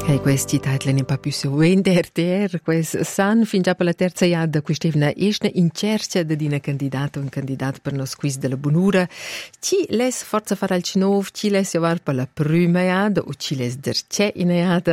E questi titoli ne pa più seguenti RTR, questo san fin già per la terza iada, qui stevna esna in cerca di una candidata, un candidato per nos quiz della bonura. Ci les forza fare al cinov, ci les javar per la prima iada, o ci les derce in iada.